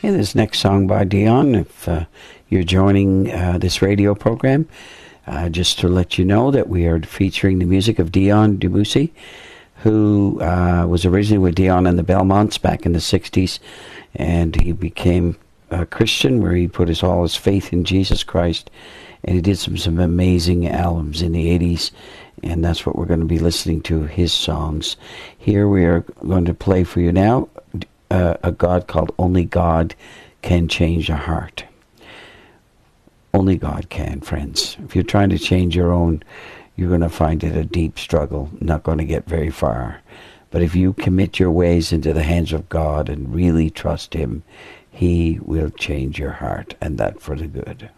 Okay, this next song by Dion, if you're joining this radio program, just to let you know that we are featuring the music of Dion DuBuisson, who was originally with Dion and the Belmonts back in the 60s, and he became a Christian where he put all his faith in Jesus Christ, and he did some amazing albums in the 80s, and that's what we're going to be listening to, his songs. Here we are going to play for you now a God called Only God Can Change a Heart. Only God can, friends. If you're trying to change your own, you're going to find it a deep struggle, not going to get very far. But if you commit your ways into the hands of God and really trust Him, He will change your heart, and that for the good.